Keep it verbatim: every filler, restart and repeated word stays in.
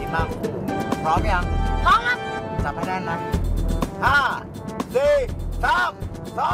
มาพร้อมยังพร้อมครับจับให้แน่นนะห้าสี่สาม